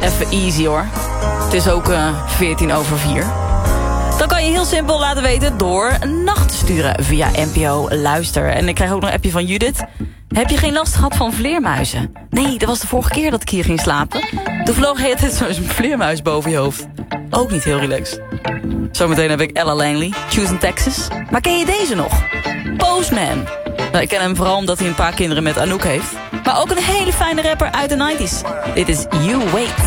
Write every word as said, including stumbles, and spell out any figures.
Even easy hoor. Het is ook uh, veertien over vier. Dan kan je heel simpel laten weten door een nacht te sturen via N P O Luister. En ik krijg ook nog een appje van Judith. Heb je geen last gehad van vleermuizen? Nee, dat was de vorige keer dat ik hier ging slapen. Toen vloog hij het zo'n vleermuis boven je hoofd. Ook niet heel relaxed. Zometeen heb ik Ella Langley, Houston, Texas. Maar ken je deze nog? Postman. Nou, ik ken hem vooral omdat hij een paar kinderen met Anouk heeft. Maar ook een hele fijne rapper uit de nineties. Dit is You Wait.